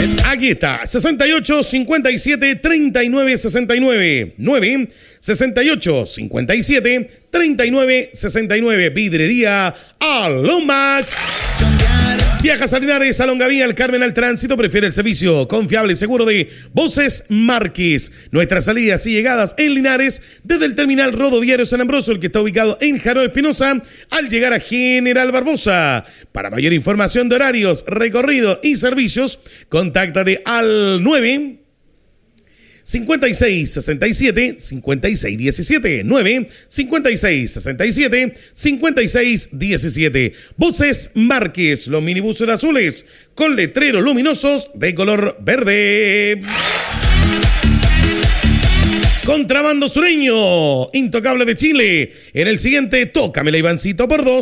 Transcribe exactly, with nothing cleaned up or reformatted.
Aquí está, sesenta y ocho, cincuenta y siete, treinta y nueve, sesenta y nueve. nueve, sesenta y ocho, cincuenta y siete, treinta y nueve, sesenta y nueve. Vidrería Alomax. Viajas a Linares, a Longavía, al Carmen, al Tránsito. Prefiere el servicio confiable y seguro de Voces Márquez. Nuestras salidas y llegadas en Linares, desde el terminal rodoviario San Ambroso, el que está ubicado en Jarol Espinosa, al llegar a General Barbosa. Para mayor información de horarios, recorrido y servicios, contáctate al nueve cincuenta y seis, sesenta y siete, cincuenta y seis, diecisiete. nueve cincuenta y seis, sesenta y siete, cincuenta y seis, diecisiete. Buses Márquez, los minibuses azules con letreros luminosos de color verde. Contrabando Sureño, Intocable de Chile. En el siguiente, tócamela, Ivancito, por dos.